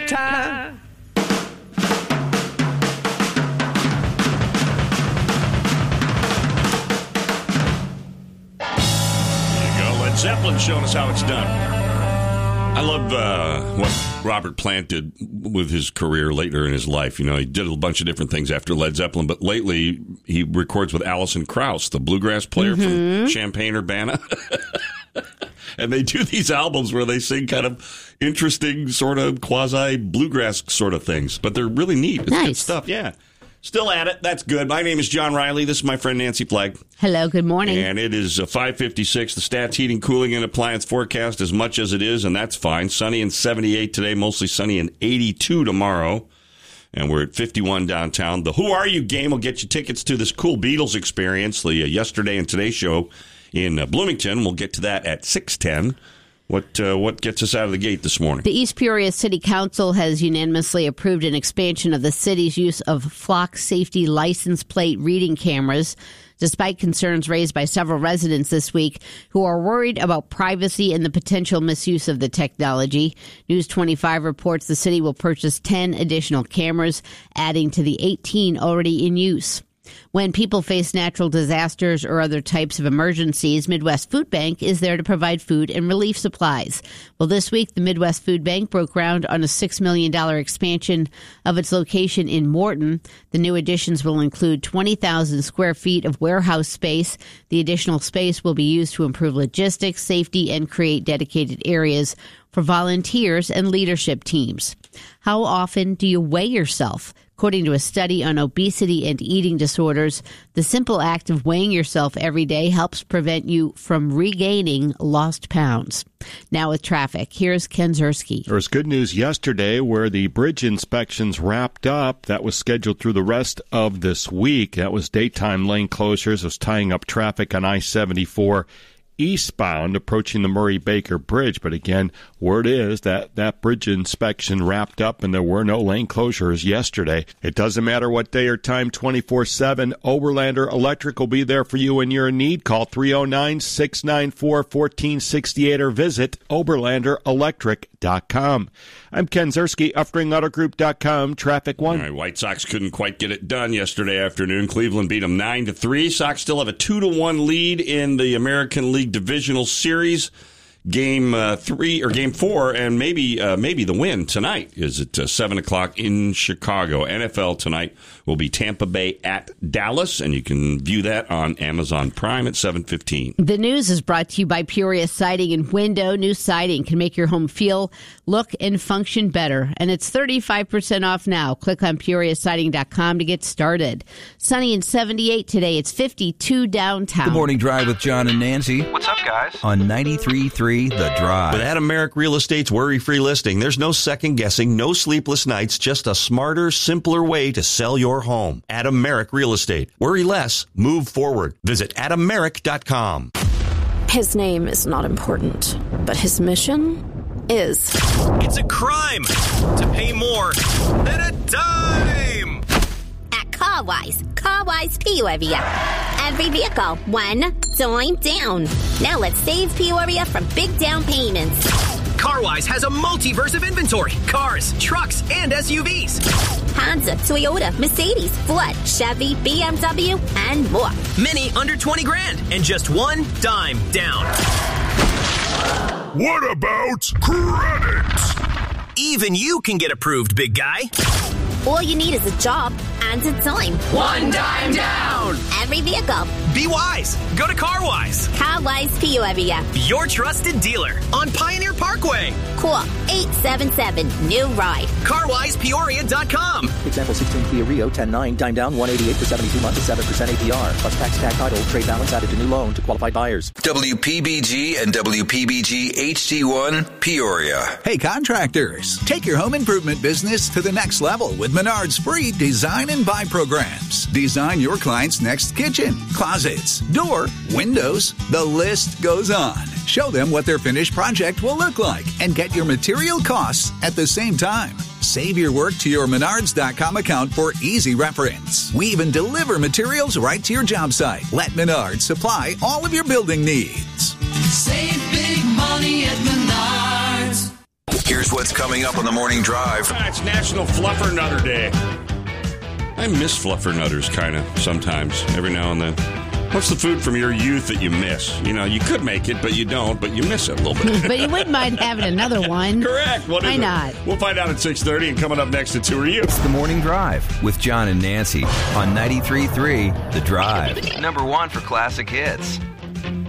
time. Led Zeppelin showing us how it's done. I love what Robert Plant did with his career later in his life. You know, he did a bunch of different things after Led Zeppelin, but lately he records with Alison Krauss, the bluegrass player from Champaign-Urbana. And they do these albums where they sing kind of interesting, sort of quasi-bluegrass sort of things. But they're really neat. It's good stuff, yeah. Still at it. That's good. My name is John Riley. This is my friend Nancy Flagg. Hello, good morning. And it is 5:56. The Stats Heating, Cooling, and Appliance forecast as much as it is, and that's fine. Sunny and 78 today, mostly sunny and 82 tomorrow. And we're at 51 downtown. The Who Are You game will get you tickets to this cool Beatles experience, the Yesterday and Today show in Bloomington. We'll get to that at 6:10. What gets us out of the gate this morning? The East Peoria City Council has unanimously approved an expansion of the city's use of flock safety license plate reading cameras, despite concerns raised by several residents this week who are worried about privacy and the potential misuse of the technology. News 25 reports the city will purchase 10 additional cameras, adding to the 18 already in use. When people face natural disasters or other types of emergencies, Midwest Food Bank is there to provide food and relief supplies. Well, this week, the Midwest Food Bank broke ground on a $6 million expansion of its location in Morton. The new additions will include 20,000 square feet of warehouse space. The additional space will be used to improve logistics, safety, and create dedicated areas for volunteers and leadership teams. How often do you weigh yourself? According to a study on obesity and eating disorders, the simple act of weighing yourself every day helps prevent you from regaining lost pounds. Now with traffic, here's Ken Ziersky. There was good news yesterday where the bridge inspections wrapped up. That was scheduled through the rest of this week. That was daytime lane closures. It was tying up traffic on I-74 eastbound approaching the Murray-Baker Bridge. But again, word is that that bridge inspection wrapped up and there were no lane closures yesterday. It doesn't matter what day or time, 24/7. Oberlander Electric will be there for you when you're in need. Call 309-694-1468 or visit oberlanderelectric.com. I'm Ken Ziersky, UffringAutoGroup.com, Traffic 1. All right, White Sox couldn't quite get it done yesterday afternoon. Cleveland beat them 9-3. Sox still have a 2-1 lead in the American League Divisional Series. Game 3 or Game 4, and maybe the win tonight is at 7:00 in Chicago. NFL tonight will be Tampa Bay at Dallas, and you can view that on Amazon Prime at 7:15. The news is brought to you by Peoria Siding and Window. New siding can make your home feel, look, and function better, and it's 35% off now. Click on PeoriaSiding.com to get started. Sunny and 78 today. It's 52 downtown. Good morning drive with John and Nancy. What's up, guys? On 93.3 The Drive. With Adam Merrick Real Estate's worry-free listing, there's no second-guessing, no sleepless nights, just a smarter, simpler way to sell your home. Adam Merrick Real Estate. Worry less, move forward. Visit AdamMerrick.com. His name is not important, but his mission is. It's a crime to pay more than a dime. At CarWise Peoria. Every vehicle, $1 down. Now let's save Peoria from big down payments. CarWise has a multiverse of inventory. Cars, trucks, and SUVs. Honda, Toyota, Mercedes, Ford, Chevy, BMW, and more. Many under 20 grand and just $1 down. What about credit? Even you can get approved, big guy. All you need is a job and a dime. $1 down. Every vehicle. Be wise. Go to CarWise. CarWise Peoria. Your trusted dealer on Pioneer Parkway. Call 877-NEW-RIDE. CarWisePeoria.com. Example 16 Kia Rio 10.9, dime down 188 for 72 months at 7% APR. Plus tax title, trade balance added to new loan to qualified buyers. WPBG and WPBG HD1 Peoria. Hey contractors, take your home improvement business to the next level with Menard's free design and buy programs. Design your client's next kitchen, closets, door, windows, the list goes on. Show them what their finished project will look like and get your material costs at the same time. Save your work to your Menards.com account for easy reference. We even deliver materials right to your job site. Let Menards supply all of your building needs. Save big money at Menards. Here's what's coming up on the Morning Drive. It's National Fluffernutter Day. I miss fluffernutters kind of sometimes, every now and then. What's the food from your youth that you miss? You know, you could make it, but you don't, but you miss it a little bit. But you wouldn't mind having another one. Correct. Why not? We'll find out at 6:30, and coming up next, it's Who Are You? It's the Morning Drive with John and Nancy on 93.3 The Drive. Number 1 for classic hits.